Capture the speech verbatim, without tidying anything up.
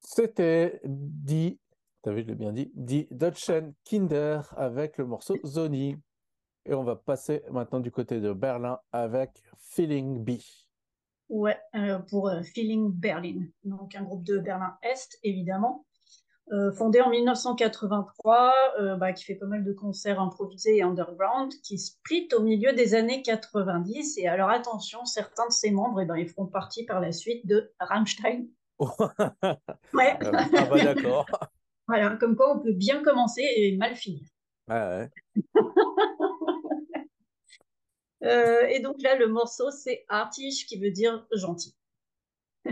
C'était Die, t'as vu, je l'ai bien dit, Die Deutschen Kinder avec le morceau Zoni. Et on va passer maintenant du côté de Berlin avec Feeling B. Ouais, euh, pour euh, Feeling Berlin, donc un groupe de Berlin-Est, évidemment. Euh, fondé en mille neuf cent quatre-vingt-trois, euh, bah, qui fait pas mal de concerts improvisés et underground, qui split au milieu des années quatre-vingt-dix. Et alors attention, certains de ses membres, eh ben, ils feront partie par la suite de Rammstein. Ouais, Ah bah, ah bah d'accord. voilà, comme quoi on peut bien commencer et mal finir. Ouais, ouais. Euh, et donc là, le morceau, c'est Artig, qui veut dire gentil.